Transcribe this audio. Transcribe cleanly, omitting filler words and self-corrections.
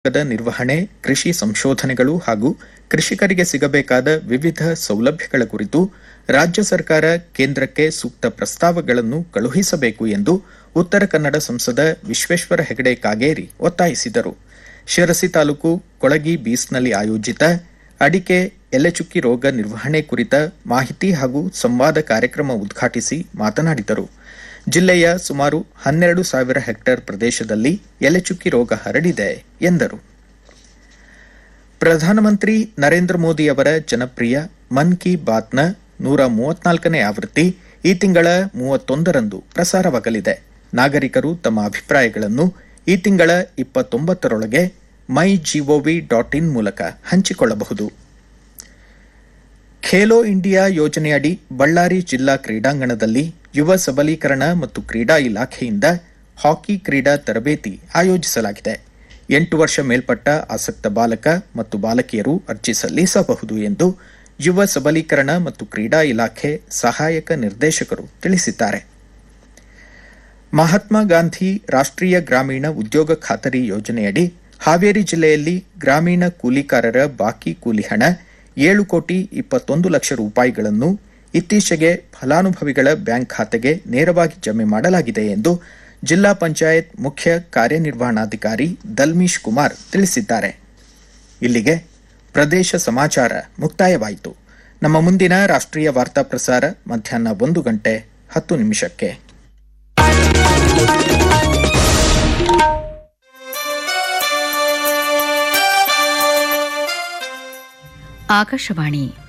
ನಿರ್ವಹಣೆ, ಕೃಷಿ ಸಂಶೋಧನೆಗಳು ಹಾಗೂ ಕೃಷಿಕರಿಗೆ ಸಿಗಬೇಕಾದ ವಿವಿಧ ಸೌಲಭ್ಯಗಳ ಕುರಿತು ರಾಜ್ಯ ಸರ್ಕಾರ ಕೇಂದ್ರಕ್ಕೆ ಸೂಕ್ತ ಪ್ರಸ್ತಾವಗಳನ್ನು ಕಳುಹಿಸಬೇಕು ಎಂದು ಉತ್ತರ ಕನ್ನಡ ಸಂಸದ ವಿಶ್ವೇಶ್ವರ ಹೆಗಡೆ ಕಾಗೇರಿ ಒತ್ತಾಯಿಸಿದರು. ಶಿರಸಿ ತಾಲೂಕು ಕೊಳಗಿ ಬೀಸ್ನಲ್ಲಿ ಆಯೋಜಿತ ಅಡಿಕೆ ಎಲೆಚುಕ್ಕಿ ರೋಗ ನಿರ್ವಹಣೆ ಕುರಿತ ಮಾಹಿತಿ ಹಾಗೂ ಸಂವಾದ ಕಾರ್ಯಕ್ರಮ ಉದ್ಘಾಟಿಸಿ ಮಾತನಾಡಿದರು. ಜಿಲ್ಲೆಯ ಸುಮಾರು 12,000 ಹೆಕ್ಟೇರ್ ಪ್ರದೇಶದಲ್ಲಿ ಎಲೆಚುಕ್ಕಿ ರೋಗ ಹರಡಿದೆ ಎಂದರು. ಪ್ರಧಾನಮಂತ್ರಿ ನರೇಂದ್ರ ಮೋದಿ ಅವರ ಜನಪ್ರಿಯ ಮನ್ ಕಿ ಬಾತ್ನ 134ನೇ ಆವೃತ್ತಿ ಈ ತಿಂಗಳ 31ರಂದು ಪ್ರಸಾರವಾಗಲಿದೆ. ನಾಗರಿಕರು ತಮ್ಮ ಅಭಿಪ್ರಾಯಗಳನ್ನು ಈ ತಿಂಗಳ 29ರೊಳಗೆ mygov.in ಮೂಲಕ ಹಂಚಿಕೊಳ್ಳಬಹುದು. ಖೇಲೋ ಇಂಡಿಯಾ ಯೋಜನೆಯಡಿ ಬಳ್ಳಾರಿ ಜಿಲ್ಲಾ ಕ್ರೀಡಾಂಗಣದಲ್ಲಿ ಯುವ ಸಬಲೀಕರಣ ಮತ್ತು ಕ್ರೀಡಾ ಇಲಾಖೆಯಿಂದ ಹಾಕಿ ಕ್ರೀಡಾ ತರಬೇತಿ ಆಯೋಜಿಸಲಾಗಿದೆ. 8 ವರ್ಷ ಮೇಲ್ಪಟ್ಟ ಆಸಕ್ತ ಬಾಲಕ ಮತ್ತು ಬಾಲಕಿಯರು ಅರ್ಜಿ ಸಲ್ಲಿಸಬಹುದು ಎಂದು ಯುವ ಸಬಲೀಕರಣ ಮತ್ತು ಕ್ರೀಡಾ ಇಲಾಖೆ ಸಹಾಯಕ ನಿರ್ದೇಶಕರು ತಿಳಿಸಿದ್ದಾರೆ. ಮಹಾತ್ಮ ಗಾಂಧಿ ರಾಷ್ಟ್ರೀಯ ಗ್ರಾಮೀಣ ಉದ್ಯೋಗ ಖಾತರಿ ಯೋಜನೆಯಡಿ ಹಾವೇರಿ ಜಿಲ್ಲೆಯಲ್ಲಿ ಗ್ರಾಮೀಣ ಕೂಲಿಕಾರರ ಬಾಕಿ ಕೂಲಿ ಹಣ 7,21,00,000 ರೂಪಾಯಿಗಳನ್ನು ಇತ್ತೀಚೆಗೆ ಫಲಾನುಭವಿಗಳ ಬ್ಯಾಂಕ್ ಖಾತೆಗೆ ನೇರವಾಗಿ ಜಮೆ ಮಾಡಲಾಗಿದೆ ಎಂದು ಜಿಲ್ಲಾ ಪಂಚಾಯತ್ ಮುಖ್ಯ ಕಾರ್ಯನಿರ್ವಹಣಾಧಿಕಾರಿ ದಲ್ಮೀಶ್ ಕುಮಾರ್ ತಿಳಿಸಿದ್ದಾರೆ. ಇಲ್ಲಿಗೆ ಪ್ರದೇಶ ಸಮಾಚಾರ ಮುಕ್ತಾಯವಾಯಿತು. ನಮ್ಮ ಮುಂದಿನ ರಾಷ್ಟ್ರೀಯ ವಾರ್ತಾ ಪ್ರಸಾರ ಮಧ್ಯಾಹ್ನ 1:10 ಆಕಾಶವಾಣಿ